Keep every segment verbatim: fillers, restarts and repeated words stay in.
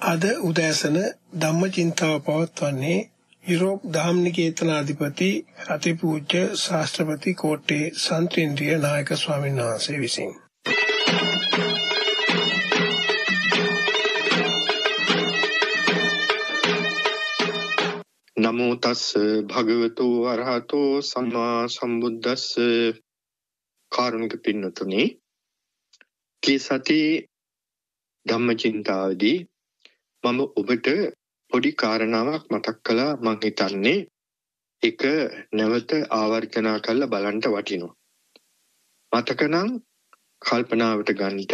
අද උදෑසන ධම්මචින්තාව පවත්වන්නේ යුරෝප් ධම්මනිකේතනාධිපති අතිපූජ්‍ය ශාස්ත්‍රපති කෝට්ටේ සන්ත්‍රින්ද්‍රිය නායක ස්වාමීන් වහන්සේ විසින්. නමෝ තස්ස භගවතු අරහතෝ සම්මා සම්බුද්දස්ස. කාරුණික පින්නතුනි, කී සති ධම්මචින්තාවේදී මම ඔබට පොඩි කාරණාවක් මතක් කළා. මං හිතන්නේ ඒක නැවත ආවර්ජනා කරලා බලන්න වටිනවා. මතකනම් කල්පනාවට ගන්නට.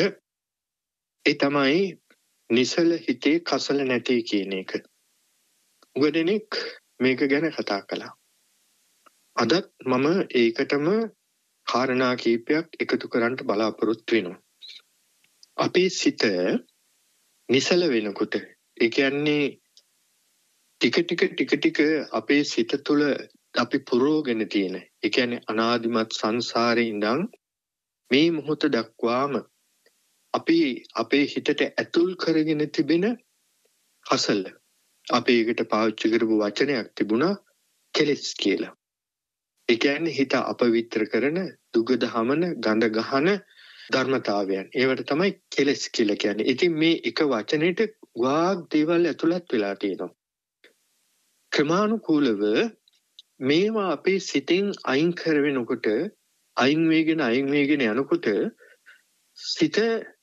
ඒ තමයි නිසල හිතේ කසල නැති කියන එක. උගදෙනෙක් මේක ගැන කතා කළා. අදත් මම ඒකටම කාරණා කීපයක් එකතු කරන්න බලාපොරොත්තු වෙනවා. අපේ සිත නිසල වෙනකොට, ඒ කියන්නේ ටික ටික ටික ටික අපේ සිත තුළ අපි පුරෝගෙන තියෙන, ඒ කියන්නේ අනාදිමත් සංසාරේ ඉඳන් මේ මොහොත දක්වාම අපි අපේ හිතට ඇතුල් කරගෙන තිබෙන කසල, අපි ඒකට පාවිච්චි කරපු වචනයක් තිබුණා කෙලෙස් කියලා. ඒ කියන්නේ හිත අපවිත්‍ර කරන, දුගද හමන, ගඳ ගහන ධර්මතාවයන්. ඒවට තමයි කෙලෙස් කියලා කියන්නේ. ඉතින් මේ එක වචනෙට වාග් දේවල් ඇතුළත් වෙලා තියෙනවා. ක්‍රමානුකූලව මේවා අපේ සිතෙන් අයින් කරවෙනකොට, අයින් වේගෙන අයින් වේගෙන යනකොට සිත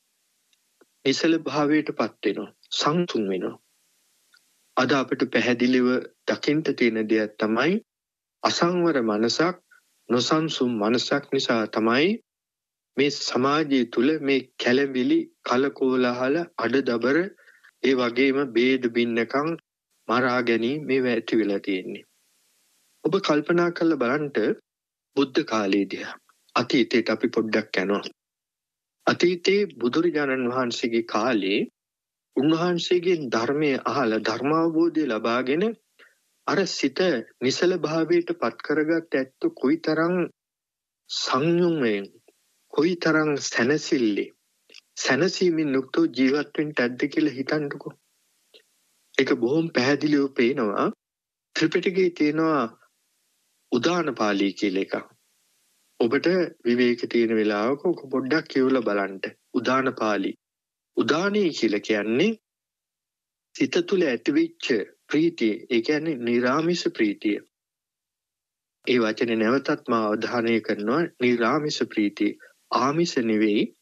නිසල භාවයටපත් වෙනවා, සංසුන් වෙනවා. අද අපිට පැහැදිලිව දකින්න තියෙන දෙයක් තමයි අසංවර මනසක්, නොසන්සුන් මනසක් නිසා තමයි මේ සමාජය තුළ මේ කැළඹිලි, කලකෝලහල, අඩදබර, ඒ වගේම ભેද බින්නකම්, මරා ගැනීම මේවා ඇති වෙලා තියෙන්නේ. ඔබ කල්පනා කරලා බලන්න බුද්ධ කාලයේදී අතීතයට අපි පොඩ්ඩක් යනවා. අතීතයේ බුදුරජාණන් වහන්සේගේ කාලේ උන්වහන්සේගෙන් ධර්මය අහලා ධර්මාවබෝධය ලබාගෙන අර සිත නිසල භාවයට පත් කරගත් ඇත්ත කොයිතරම් සංයමයෙන්, කොයිතරම් සැනසෙල්ලේ, සැනසීමෙන් යුක්තව ජීවත් වෙන්න ඇද්ද කියලා හිතන්නකෝ. ඒක බොහොම පැහැදිලිව පේනවා. ත්‍රිපිටකයේ තියෙනවා උදාන පාළි කියලා එකක්. ඔබට විවේක තියෙන වෙලාවක ඔක පොඩ්ඩක් කියවලා බලන්න. උදාන පාළි. උදානී කියලා කියන්නේ සිත තුළ ඇතිවෙච්ච ප්‍රීතිය. ඒ කියන්නේ නිරාමිෂ ප්‍රීතිය. ඒ වචනේ නැවතත් මා අවධානය කරනවා. නිරාමිෂ ප්‍රීතිය. ආමිෂ නෙවෙයි,